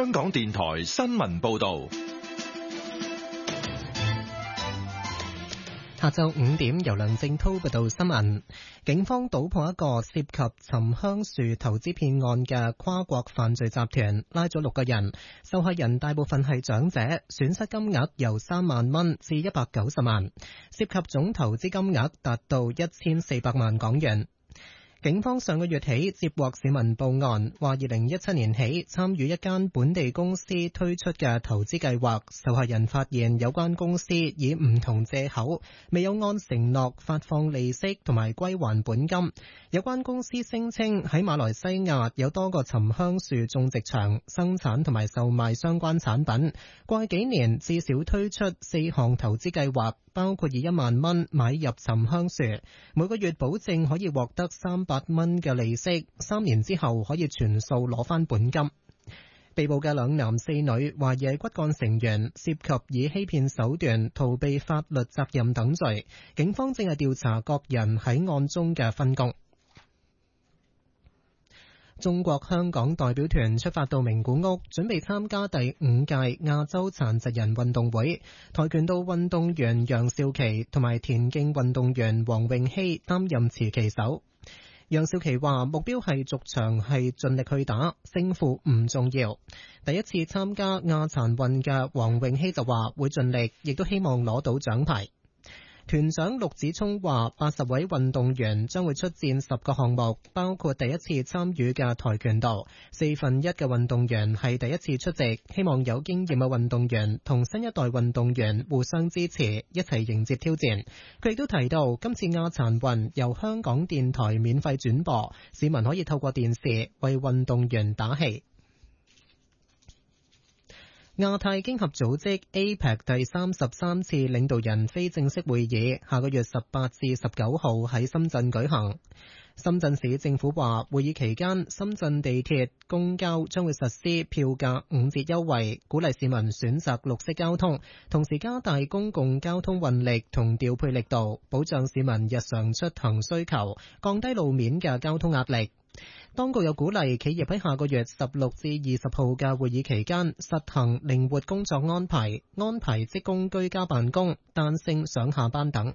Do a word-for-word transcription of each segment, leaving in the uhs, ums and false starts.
香港電台新聞報道。 下晝五點，由梁正濤報道新聞。警方搗破一個涉及沉香樹投資騙案嘅跨國犯罪集團，拉咗六個人，受害人大部分係長者，損失金額由三萬蚊至一百九十萬，涉及總投資金額達到一千四百萬港元。警方上個月起接獲市民報案，話二零一七年起參與一間本地公司推出嘅投資計劃，受害人發現有關公司以唔同借口未有按承諾發放利息同埋歸還本金。有關公司聲稱喺馬來西亞有多個沉香樹種植場，生產同埋售賣相關產品。過去幾年至少推出四項投資計劃，包括以一萬蚊買入沉香樹，每個月保證可以獲得三百蚊嘅利息，三年之後可以全數攞返本金。被捕嘅兩男四女懷疑係骨幹成員，涉及以欺騙手段逃避法律責任等罪。警方正係調查各人喺案中嘅分工。中國香港代表團出發到名古屋，準備參加第五屆亞洲殘疾人運動會。跆拳道運動員楊少琪同埋田徑運動員黃詠希擔任持旗手。楊少琪話目標係逐場係盡力去打，勝負唔重要。第一次參加亞殘運嘅黃詠希就話會盡力，亦都希望攞到獎牌。團長陸子聰話，八十位運動員將會出戰十個項目，包括第一次參與嘅跆拳道。四分一嘅運動員係第一次出席，希望有經驗嘅運動員同新一代運動員互相支持，一齊迎接挑戰。佢亦都提到，今次亞殘運由香港電台免費轉播，市民可以透過電視為運動員打氣。亞太經合組織 A P E C 第三十三次領導人非正式會議下個月十八至十九號喺深圳舉行。深圳市政府話，會議期間深圳地鐵、公交將會實施票價五折優惠，鼓勵市民選擇綠色交通，同時加大公共交通運力同調配力度，保障市民日常出行需求，降低路面嘅交通壓力。當局又鼓勵企業喺下個月十六至二十號嘅會議期間實行靈活工作安排，安排職工居家辦公、彈性上下班等。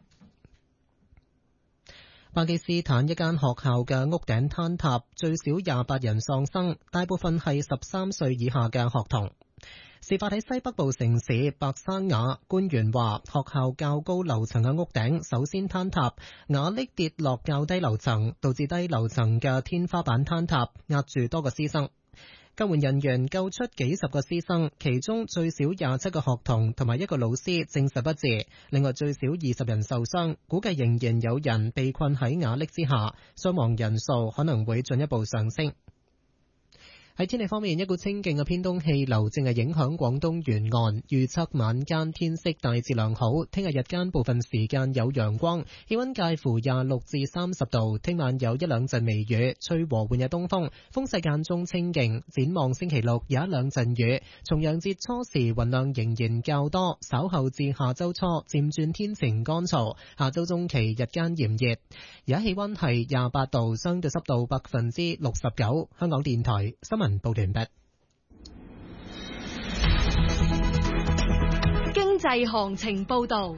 巴基斯坦一間學校嘅屋頂坍塌，最少廿八人喪生，大部分係十三歲以下嘅學童。事發喺西北部城市白山瓦，官員話學校較高樓層嘅屋頂首先坍塌，瓦礫跌落較低樓層，導致低樓層嘅天花板坍塌，壓住多個師生。救援人員救出幾十個師生，其中最少廿七個學童同埋一個老師證實不治，另外最少二十人受傷，估計仍然有人被困喺瓦礫之下，傷亡人數可能會進一步上升。喺天氣方面，一股清勁嘅偏東氣流正係影響廣東沿岸，預測晚間天色大致良好，聽日日間部分時間有陽光，氣溫介乎廿六至三十度，聽晚有一兩陣微雨，吹和緩嘅東風，風勢間中清勁。展望星期六有一兩陣雨，重陽節初時雲量仍然較多，稍後至下周初漸轉天晴乾燥，下周中期日間炎熱。而家氣溫係廿八度，相對濕度百分之六十九。香港電台新聞報道完畢。 經濟行情報道。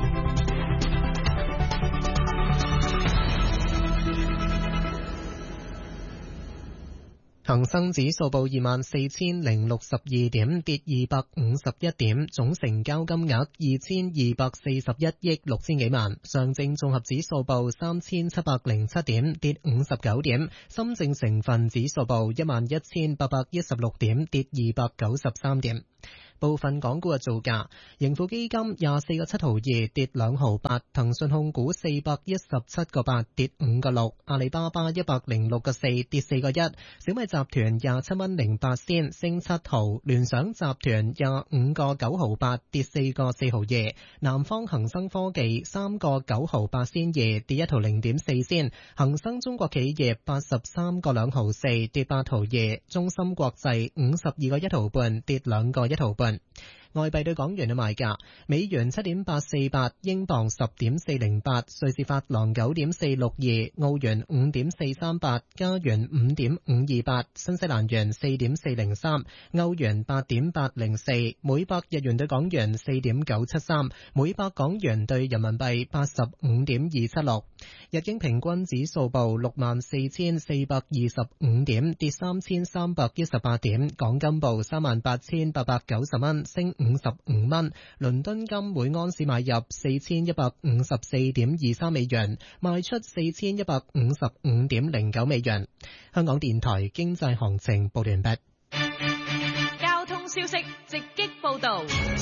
恒生指數報二萬四千零六十二點，跌二百五十一點，總成交金額二千二百四十一億六千幾萬。上證綜合指數報三千七百零七點，跌五十九點。深證成分指數報一萬一千八百一十六點，跌二百九十三點。部分港股嘅造價，盈富基金廿四個七毫二跌兩毫八，騰訊控股四百一十七個八跌五個六，阿里巴巴一百零六個四跌四個一，小米集團廿七蚊零八仙升七毫，聯想集團廿五個九毫八跌四個四毫二，南方恒生科技三個九毫八仙二跌一毫零點四仙，恒生中國企業八十三個兩毫四跌八毫二，中芯國際五十二個一毫半跌兩個一毫半。 外幣對港元嘅賣價：美元七點八四八，英鎊十點四零八，瑞士法郎九點四六二，澳元五點四三八，加元五點五二八，新西蘭元四點四零三，歐元八點八零四，每百日元對港元四點九七三，每百港元對人民幣八十五點二七六。日經平均指數報六萬四千四百二十五點，跌三千三百一十八點。港金報三萬八千八百九十蚊，升五十五蚊。倫敦金每安士買入四千一百五十四點二三美元，賣出四千一百五十五點零九美元。香港電台經濟行情報完畢。 交通消息直擊報道。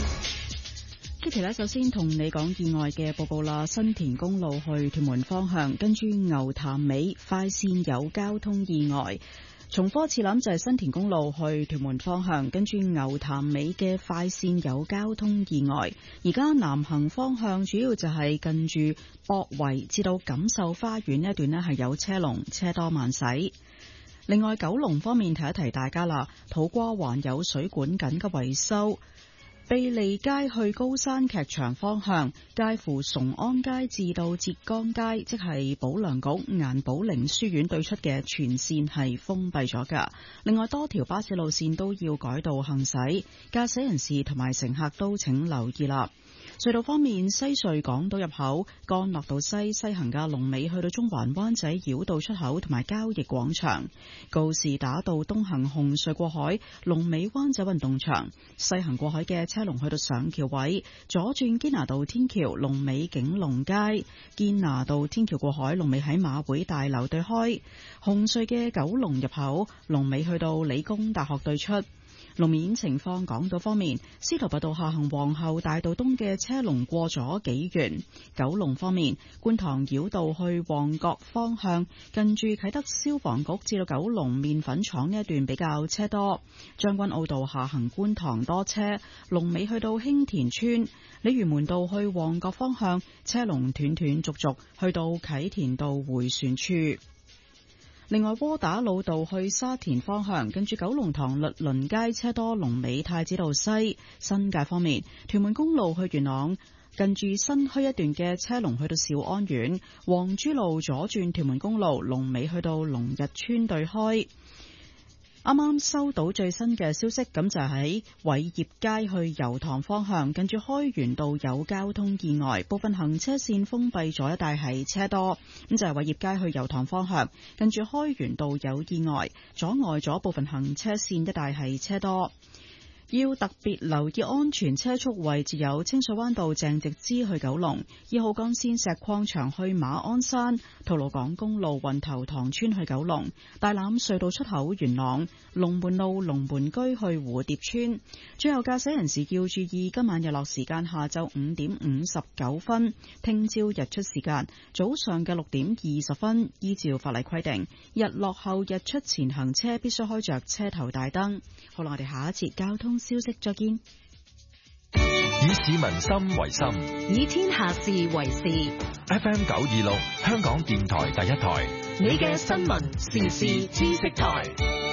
Kitty 咧，首先同你講意外嘅報告啦。新田公路去屯門方向，跟住牛潭尾快線有交通意外。重複次諗就係新田公路去屯門方向，跟住牛潭尾嘅快線有交通意外。而家南行方向主要就係近住博圍至到錦繡花園呢一段呢係有車龍，車多慢駛。另外九龍方面提一提大家啦，土瓜灣有水管緊急維修。庇利街去高山劇場方向，介乎崇安街至到浙江街，即係保良局顏寶玲書院對出嘅全線係封閉咗㗎。另外多條巴士路線都要改道行駛，駕駛人士同埋乘客都請留意啦。隧道方面，西隧港島入口干諾道西西行嘅龍尾去到中環灣仔繞道出口同埋交易廣場，告士打道東行紅隧過海龍尾灣仔運動場，西行過海嘅車龍去到上橋位，左轉堅拿道天橋龍尾景隆街，堅拿道天橋過海龍尾喺馬會大樓對開，紅隧嘅九龍入口龍尾去到理工大學對出。路面情況，港島方面，司徒拔道下行皇后大道東嘅車龍過咗幾遠。九龍方面，觀塘繞道去旺角方向，近住啟德消防局至到九龍麵粉廠呢一段比較車多。將軍澳道下行觀塘多車，龍尾去到興田村。鯉魚門道去旺角方向，車龍斷斷續續去到啟田道迴旋處。另外，窩打老道去沙田方向，近住九龍塘律倫街車多，龍尾太子道西。新界方面，屯門公路去元朗，近住新墟一段嘅車龍去到兆安苑。黃珠路左轉屯門公路，龍尾去到龍日村對開。啱啱收到最新嘅消息，咁就喺偉業街去油塘方向，近住開源道有交通意外，部分行車線封閉咗，一帶係車多。咁就係偉業街去油塘方向，近住開源道有意外，阻礙咗部分行車線，一帶係車多。要特別留意安全車速位置有清水灣道鄭直之去九龍、二號幹線石礦場去馬鞍山、吐露港公路運頭塘村去九龍、大欖隧道出口元朗、龍門路龍門居去蝴蝶村。最後駕駛人士要注意，今晚日落時間下晝五點五十九分，聽朝日出時間早上嘅六點二十分。依照法例規定，日落後日出前行車必須開着車頭大燈。好啦，我哋下一節交通消息再見。 以市民心為心， 以天下事為事。 F M 九二六，香港電台第一台， 你嘅新聞時事知識台。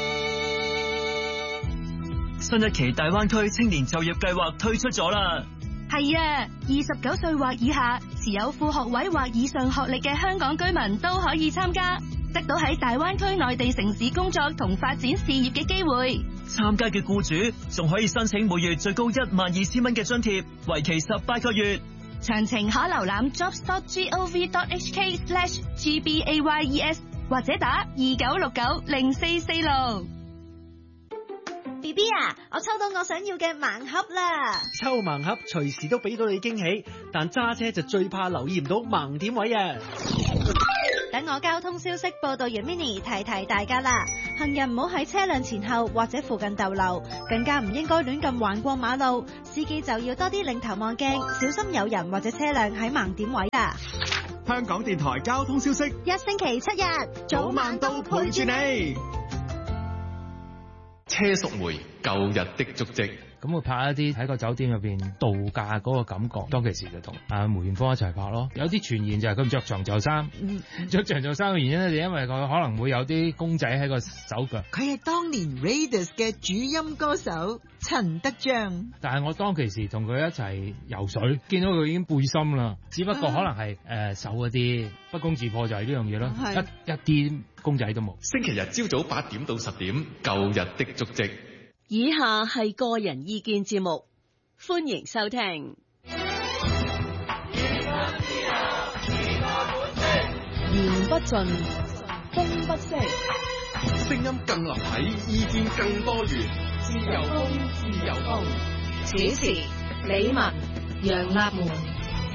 新一期大灣區青年就業計劃推出咗啦。 係啊，二十九歲或以下，持有副學位或以上學歷嘅香港居民都可以參加，得到喺大灣區內地城市工作同發展事業嘅機會。 參加嘅僱主仲可以申請每月最高一萬二千蚊嘅津貼，為期十八個月。 詳情可瀏覽 jobs dot gov dot hk slash gbayes 或者打二九六九零四四六。 B B 啊，我抽到我想要嘅盲盒啦！ 抽盲盒隨時都俾到你驚喜，但揸車就最怕留意唔到盲點位啊！ 等我交通消息報道員 Mini 提提大家啦，行人唔好喺車輛前後或者附近逗留，更加唔應該亂咁橫過馬路。司機就要多啲擰頭望鏡，小心有人或者車輛喺盲點位啊！ 香港電台交通消息， 一星期七日早晚都陪住你。 車淑梅舊日的足跡。 咁會拍一啲喺個酒店入邊度假嗰個感覺，當其時就同阿梅艷芳一齊拍咯。有啲傳言就係佢唔着長袖衫，着長袖衫嘅原因咧就因為佢可能會有啲公仔喺個手腳。 佢係當年 Raiders 嘅主音歌手陳德章， 但係我當其時同佢一齊游水，見到佢已經背心啦，只不過可能係誒手嗰啲不攻自破就係呢樣嘢咯，一一啲公仔都冇。 星期日朝早八點到十點，舊日的足跡。 以下係個人意見節目，歡迎收聽。言不盡，風不息， 聲音更立體，意見更多元。自由風，自由風。 主持：李文、楊立門。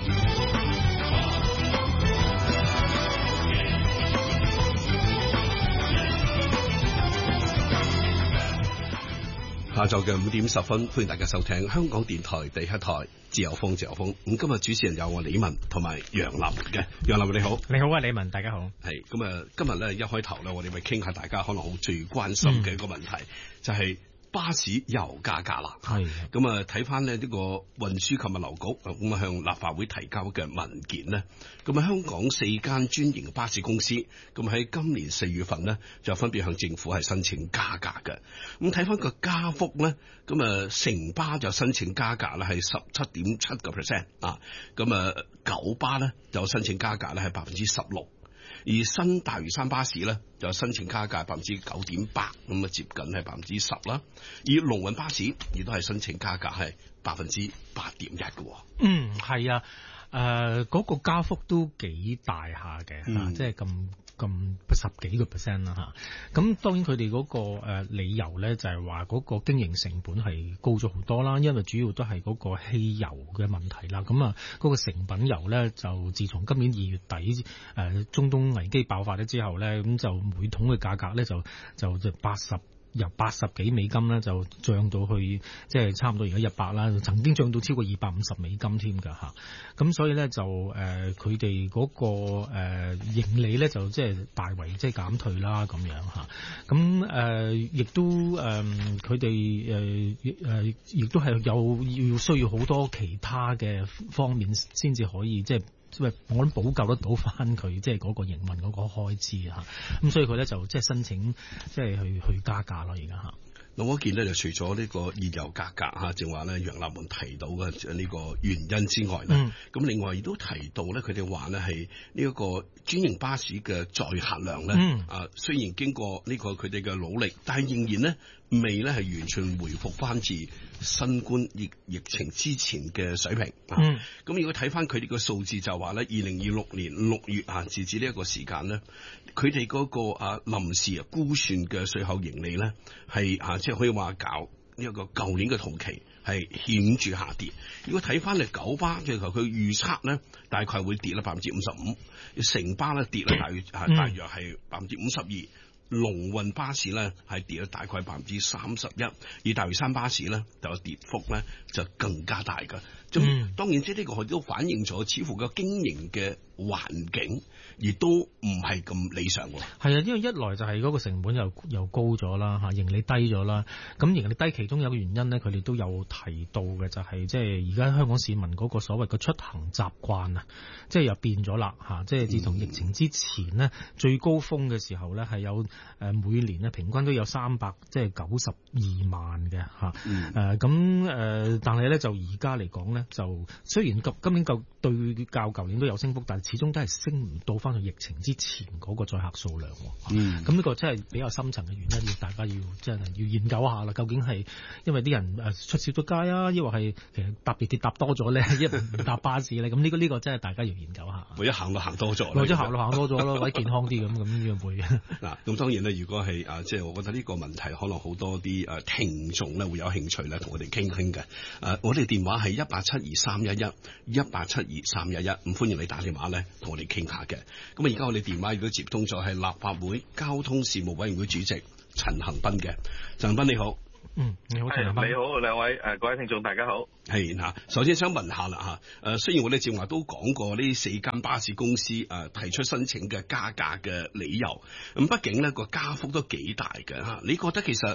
下晝嘅五點十分，歡迎大家收聽香港電台第一台自由風，自由風。咁今日主持人有我李文同埋楊立嘅。楊立你好， 你好啊，李文，大家好。 係咁啊，今日咧一開頭咧，我哋咪傾下大家可能好最關心嘅一個問題，嗯、就係巴士油價格啦。係咁啊，睇翻咧呢個運輸及物流局咁啊向立法會提交嘅文件咧，咁啊香港四間專營巴士公司咁喺今年四月份咧就分別向政府係申請加價嘅。咁睇翻個加幅咧，咁啊城巴就申請加價咧係十七點七個 percent 啊，咁啊九巴咧就申請加價咧係百分之十六。而新大嶼山巴士咧就申請加價百分之九點八，咁啊接近係百分之十啦。而龍運巴士亦都係申請加價係百分之八點一嘅。 嗯，係啊，誒、呃、嗰、那個加幅都幾大下嘅，嗯、即係咁咁十幾個 percent 啦嚇。咁當然佢哋嗰個誒理由咧就係話嗰個經營成本係高咗好多啦，因為主要都係嗰個汽油嘅問題啦。咁啊嗰個成品油咧就自從今年二月底誒、呃、中東危機爆發咗之後咧，咁就每桶嘅價格咧就就就八十。由八十幾美金咧就漲到去即係差唔多而家一百啦，曾經漲到超過二百五十美金添㗎嚇。咁所以咧就誒佢哋嗰個、呃、盈利咧就即係大為即係減退啦咁樣嚇。咁誒亦都誒佢哋誒誒亦都係有要需要好多其他嘅方面先至可以即係。即係我諗補救得到翻佢即係嗰個營運嗰個開支嚇，咁所以佢咧就即係申請即係去去加價咯而家嚇。 嗱，我見咧就除咗呢個燃油價格嚇，正話咧楊立門提到嘅呢個原因之外咧，咁、嗯、另外亦都提到咧，佢哋話咧係呢一個專營巴士嘅載客量咧，嗯、啊雖然經過呢個佢哋嘅努力，但係仍然咧未咧係完全回復翻至新冠疫疫情之前嘅水平。咁、嗯啊、如果睇翻佢哋嘅數字就話咧，二零二六年六月啊，截至呢一個時間咧，佢哋嗰個啊臨時啊估算嘅稅後盈利咧係啊。即係可以話搞呢一個舊年嘅同期係顯著下跌。如果睇翻嚟九巴，即係佢預測咧，大概會跌咧百分之五十五；城巴咧跌咧大約啊大約係百分之五十二；龍運巴士咧係跌咗大概百分之三十一；而大嶼山巴士咧就跌幅咧就更加大㗎。咁、嗯、當然即係呢個佢都反映咗，似乎個經營嘅環境亦都唔係咁理想喎。 係啊，因為一來就係嗰個成本又又高咗啦，嚇盈利低咗啦。咁盈利低其中有個原因咧，佢哋都有提到嘅，就係即係而家香港市民嗰個所謂嘅出行習慣啊，即係又變咗啦嚇。即係自從疫情之前呢，嗯、最高峰嘅時候咧係有誒每年咧平均都有三百即係九十二萬嘅嚇。誒咁誒，但係咧就而家嚟講咧。就雖然今今年夠對較舊年都有升幅，但係始終都係升唔到翻去疫情之前嗰個載客數量。嗯，咁呢個真係比較深層嘅原因，要大家要真係要研究下啦。究竟係因為啲人誒出少咗街啊，抑或係其實搭地鐵搭多咗咧，一唔搭巴士咧？咁呢個呢個真係大家要研究下。 或者行路行多咗， 或者行路行多咗咯，或者健康啲咁咁樣會。 嗱，咁當然咧，如果係啊，即係我覺得呢個問題可能好多啲誒聽眾咧會有興趣咧，同我哋傾傾嘅。誒，我哋電話係一八七二三一一一八七二三一一，咁歡迎你打電話咧，同我哋傾下嘅。咁啊，而家我哋電話如果接通咗係立法會交通事務委員會主席陳恒鑌嘅。陳恒鑌你好。 嗯，你好，陳恒鑌。 你好，兩位誒、呃、各位聽眾大家好。 係嚇，首先想問下啦嚇，誒雖然我哋正話都講過呢四間巴士公司誒提出申請嘅加價嘅理由，咁畢竟咧個加幅都幾大嘅嚇，你覺得其實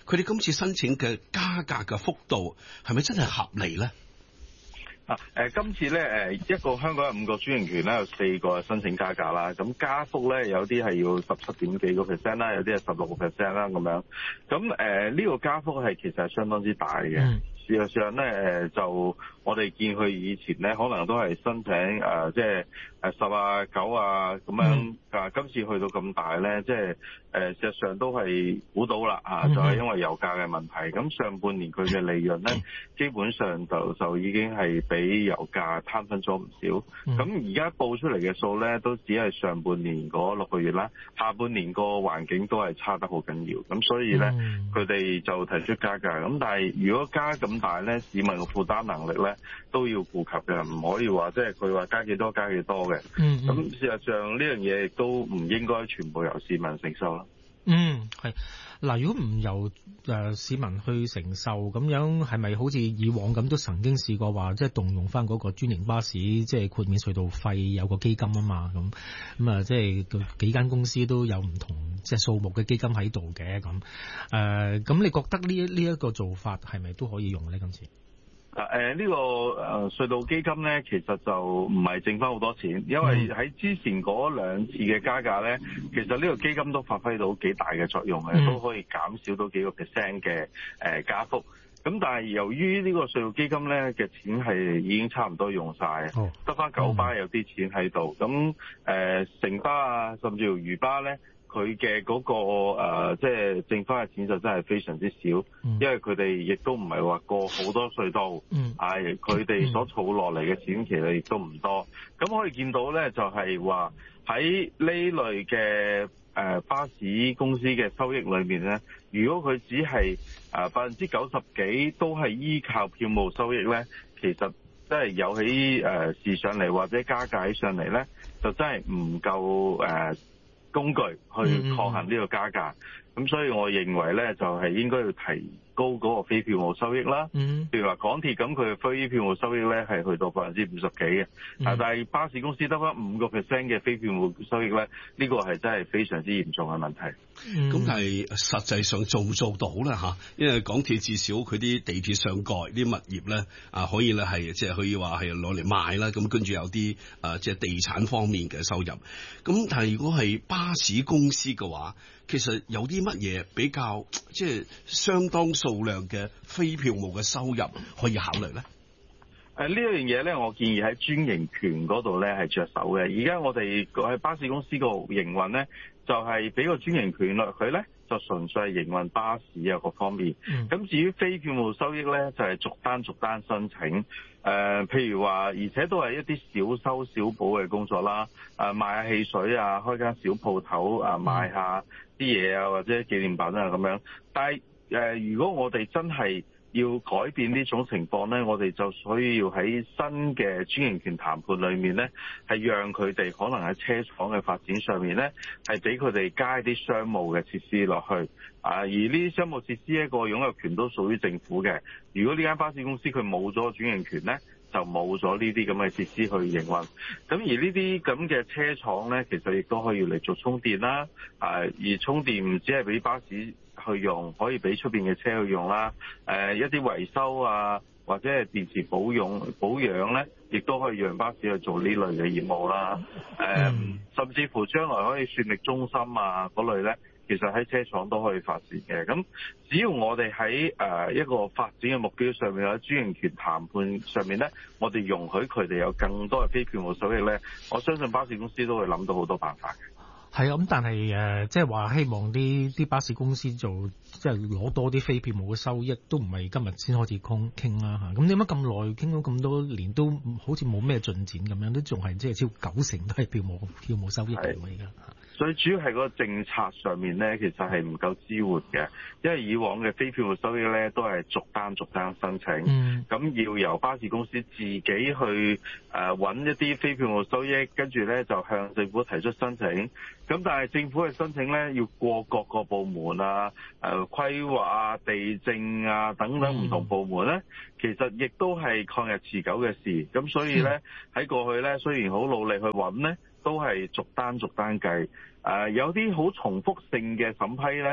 佢哋今次申請嘅加價嘅幅度係咪真係合理咧？ 啊，誒、呃，今次咧，誒，一個香港有五個專營權咧，有四個申請加價啦。咁加幅咧，有啲係要十七點幾個 percent 啦，有啲係十六個 percent 啦，咁樣。咁誒，呢、呃這個加幅係其實係相當之大嘅。嗯、事實上咧，誒、呃，就我哋見佢以前咧，可能都係申請誒、呃，即係誒十啊九啊咁樣。嗯、啊，今次去到咁大咧，即係誒、呃，事實上都係估到啦，啊，嗯、就係因為油價嘅問題。咁上半年佢嘅利潤咧，基本上就就已經係俾油價攤分咗唔少，咁而家報出嚟嘅數咧，都只係上半年嗰六個月啦，下半年個環境都係差得好緊要，咁所以咧，佢哋、嗯、就提出加價，咁但係如果加咁大咧，市民嘅負擔能力咧都要顧及嘅，唔可以話即係佢話加幾多加幾多嘅，咁、嗯嗯、事實上呢樣嘢亦都唔應該全部由市民承受啦。 嗯，係。嗱，如果唔由誒、呃、市民去承受咁樣，係咪好似以往咁都曾經試過話，即係動用翻嗰個專營巴士，即係豁免隧道費有個基金啊嘛？咁咁啊，即係幾間公司都有唔同即係數目嘅基金喺度嘅咁。誒，咁、呃、你覺得呢呢一個做法係咪都可以用呢？今次？ 誒、呃，呢、這個誒、呃、隧道基金咧，其實就唔係剩翻好多錢，因為喺之前嗰兩次嘅加價咧，其實呢個基金都發揮到幾大嘅作用嘅，嗯、都可以減少到幾個 percent 嘅誒加幅。咁但係由於呢個隧道基金咧嘅錢係已經差唔多用晒，得翻九巴有啲錢喺度，咁誒、呃、城巴啊，甚至乎嶼巴咧。佢嘅嗰個誒、呃，即係剩翻嘅錢就真係非常之少，嗯、因為佢哋亦都唔係話過好多隧道，係佢哋所儲落嚟嘅錢其實亦都唔多。咁可以見到咧，就係話喺呢類嘅誒、呃、巴士公司嘅收益裏面咧，如果佢只係誒百分之九十幾都係依靠票務收益咧，其實真係有起誒事上嚟或者加價起上嚟咧，就真係唔夠誒。呃工具去抗衡呢個加價，咁、嗯、所以我認為咧就係、是、應該要提高嗰個非票務收益啦。嗯，譬如話港鐵咁，佢嘅非票務收益咧係去到百分之五十幾嘅，嗯、但係巴士公司得翻五個 percent 嘅非票務收益咧，呢、這個係真係非常之嚴重嘅問題。 咁、嗯、但係實際上做唔做到咧嚇？因為港鐵至少佢啲地鐵上蓋啲物業咧啊，可以咧係即係可以話係攞嚟賣啦。咁跟住有啲啊即係地產方面嘅收入。咁但係如果係巴士公司嘅話，其實有啲乜嘢比較即係相當數量嘅非票務嘅收入可以考慮咧？ 誒呢一樣嘢咧，我建議喺專營權嗰度咧係着手嘅。而家我哋喺巴士公司個營運咧，就係俾個專營權落佢咧，就純粹係營運巴士啊各方面。咁、嗯、至於非票務收益咧，就係、是、逐單逐單申請。誒、呃，譬如話，而且都係一啲小修小補嘅工作啦。誒、呃，賣下汽水啊，開間小鋪頭啊，賣下啲嘢啊，或者紀念品啊咁樣。但係誒、呃，如果我哋真係要改變呢種情況咧，我哋就需要喺新嘅專營權談判裏面咧，係讓佢哋可能喺車廠嘅發展上面咧，係俾佢哋加一啲商務嘅設施落去啊。而呢啲商務設施一個擁有權都屬於政府嘅。如果呢間巴士公司佢冇咗專營權咧，就冇咗呢啲咁嘅設施去營運。咁而呢啲咁嘅車廠咧，其實亦都可以嚟做充電啦。啊，而充電唔止係俾巴士去用，可以俾出邊嘅車去用啦。誒、呃，一啲維修啊，或者係電池保養保養咧，亦都可以讓巴士去做呢類嘅業務啦。誒、呃，嗯、甚至乎將來可以算力中心啊嗰類咧，其實喺車廠都可以發展嘅。咁只要我哋喺誒一個發展嘅目標上面，喺專營權談判上面咧，我哋容許佢哋有更多嘅非票務收益咧，我相信巴士公司都會諗到好多辦法嘅。 係啊，咁但係誒，即係話希望啲啲巴士公司做，即係攞多啲非票務嘅收益，都唔係今日先開始傾傾啦嚇。咁點解咁耐傾咗咁多年都好似冇咩進展咁樣，都仲係即係超九成都係票務票務收益嚟㗎而家。 最主要係個政策上面咧，其實係唔夠支援嘅，因為以往嘅非票務收益咧都係逐單逐單申請，咁、嗯、要由巴士公司自己去誒揾、呃、一啲非票務收益，跟住咧就向政府提出申請。咁但係政府嘅申請咧要過各個部門啊、誒、呃、規劃啊、地政啊等等唔同部門咧，嗯、其實亦都係曠日持久嘅事。咁所以咧喺、嗯、過去咧，雖然好努力去揾咧，都係逐單逐單計。誒、呃、有啲好重複性嘅審批咧，其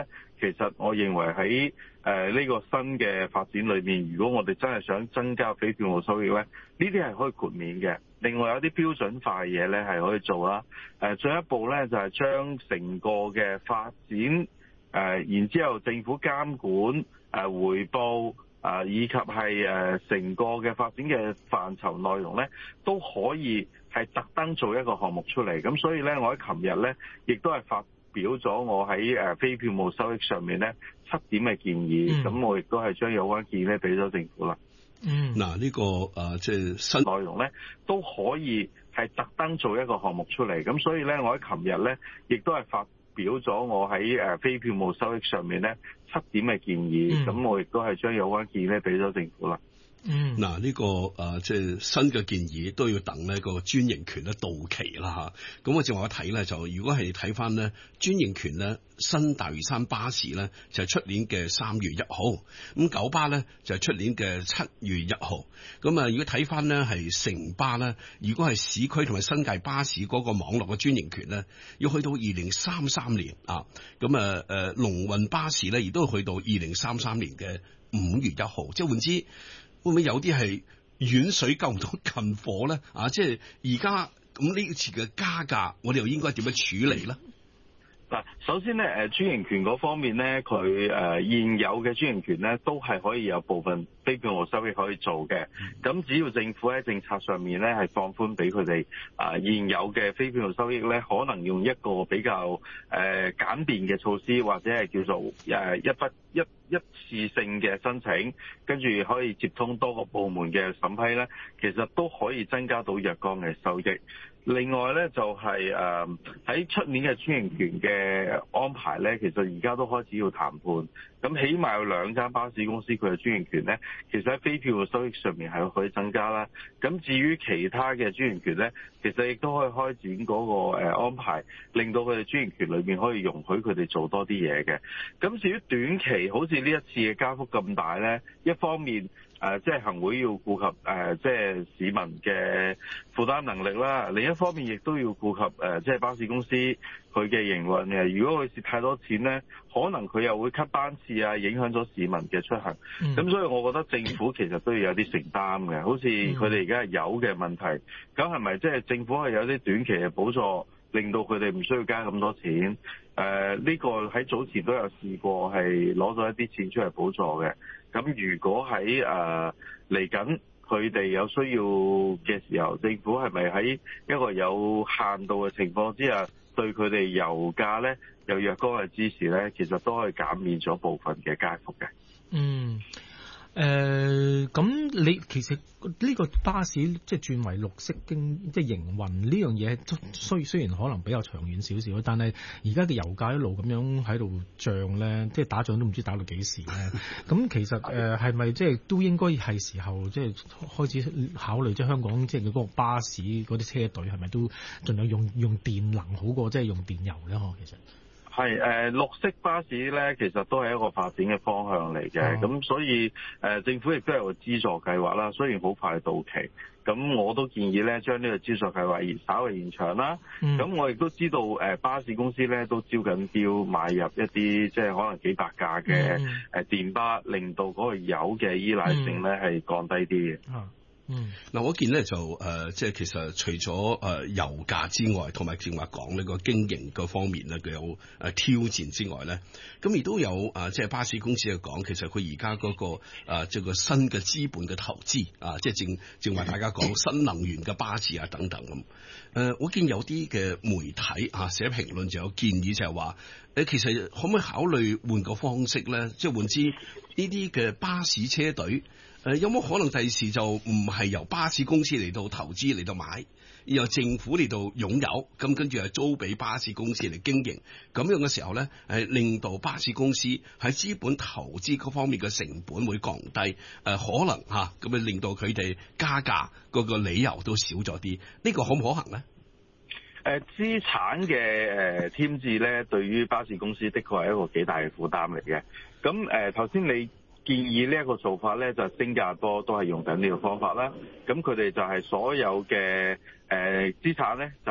其實我認為喺誒呢個新嘅發展裏面，如果我哋真係想增加非票務收益咧，呢啲係可以豁免嘅。另外有啲標準化嘅嘢咧係可以做啦。誒進一步咧就係將成個嘅發展誒、呃，然之後政府監管誒、呃、回報啊、呃，以及係誒成個嘅發展嘅範疇內容咧，都可以係特登做一個項目出嚟。咁所以咧，我喺琴日咧亦都係發表咗我喺誒非票務收益上面咧七點嘅建議，咁、嗯、我亦都係將有關建議咧俾咗政府啦。 嗯，嗱、這、呢個誒即係新內容咧都可以係特登做一個項目出嚟，咁所以咧我喺琴日咧亦都係發表咗我喺誒非票務收益上面咧七點嘅建議，咁、嗯、我亦都係將有關建議咧俾咗政府啦。 嗯，嗱、這、呢個誒即係新嘅建議都要等呢個專營權咧到期啦嚇。咁我正話一睇咧，就如果係睇翻咧專營權咧，新大嶼山巴士咧就係出年嘅三月一號，咁九巴咧就係出年嘅七月一號。咁啊，如果睇翻咧係城巴咧，如果係市區同埋新界巴士嗰個網絡嘅專營權咧，要去到二零三三年啊。咁啊誒龍運巴士咧，亦都去到二零三三年嘅五月一號。即係換之。會唔會有啲係遠水救唔到近火咧？啊，即係而家咁呢次嘅加價，我哋又應該點樣處理咧？ 嗱，首先咧，誒專營權嗰方面咧，佢誒現有嘅專營權咧，都係可以有部分非票務收益可以做嘅。咁只要政府喺政策上面咧係放寬俾佢哋啊現有嘅非票務收益咧，可能用一個比較誒簡便嘅措施，或者係叫做誒一筆一一次性嘅申請，跟住可以接通多個部門嘅審批咧，其實都可以增加到若干嘅收益。另外咧就係誒喺出年嘅專營權嘅安排咧，其實而家都開始要談判。咁起碼有兩間巴士公司佢嘅專營權咧，其實喺非票務收益上面係可以增加啦。咁至於其他嘅專營權咧，其實亦都可以開展嗰個誒安排，令到佢哋專營權裏面可以容許佢哋做多啲嘢嘅。咁至於短期好似呢一次嘅加幅咁大咧，一方面誒即係行會要顧及誒即係市民嘅負擔能力啦，另一方面亦都要顧及誒即係巴士公司佢嘅營運嘅。如果佢蝕太多錢咧，可能佢又會 cut 班次啊，影響咗市民嘅出行。咁、嗯、所以我覺得政府其實都要有啲承擔嘅。好似佢哋而家係有嘅問題，咁係咪即係政府係有啲短期嘅補助，令到佢哋唔需要加咁多錢？誒、呃、呢、這個喺早前都有試過係攞咗一啲錢出嚟補助嘅。咁如果喺誒嚟緊佢哋有需要嘅時候，政府係咪喺一個有限度嘅情況之下，對佢哋油價咧有若干嘅支持咧，其實都可以減免咗部分嘅加幅嘅。 嗯。誒咁、呃，你其實呢個巴士即係轉為綠色經即係營運呢樣嘢，雖雖然可能比較長遠少少，但係而家嘅油價一路咁樣喺度漲咧，即係打仗都唔知打到幾時咧。咁其實誒係咪即係都應該係時候即係開始考慮即係香港即係嗰個巴士嗰啲車隊係咪都盡量用用電能好過即係用電油咧？嗬，其實。 係誒、呃、綠色巴士咧，其實都係一個發展嘅方向嚟嘅。咁、哦、所以誒、呃、政府亦都有個資助計劃啦。雖然好快到期，咁我都建議咧將呢個資助計劃稍為延長啦。咁、嗯、我亦都知道誒、呃、巴士公司咧都招緊標買入一啲即係可能幾百架嘅誒電巴，嗯、令到嗰個油嘅依賴性咧係、嗯、降低啲嘅。 哦嗯， 嗱，我見咧就誒、呃，即係其實除咗誒、呃、油價之外，同埋正話講呢個經營嗰方面咧，佢有誒、呃、挑戰之外咧，咁亦都有誒、呃，即係巴士公司去講，其實佢而家嗰個誒，即、呃、係個新嘅資本嘅投資啊，即係正正話大家講新能源嘅巴士啊等等咁。誒、呃，我見有啲嘅媒體啊寫評論就有建議就係話，誒，其實可唔可以考慮換個方式咧？即係換之呢啲嘅巴士車隊。誒，有冇可能第時就唔係由巴士公司嚟到投資嚟到買，由政府嚟到擁有，咁跟住係租俾巴士公司嚟經營，咁樣嘅時候咧，係令到巴士公司喺資本投資嗰方面嘅成本會降低，誒、呃，可能吓咁啊，令到佢哋加價嗰個理由都少咗啲，呢、這個可唔可行咧？ 誒，資產嘅誒添置咧，對於巴士公司的確係一個幾大嘅負擔嚟嘅。咁誒，頭、呃、先你建議呢一個做法咧，就係、新加坡都係用緊呢個方法啦。咁佢哋就係所有嘅誒資產咧，就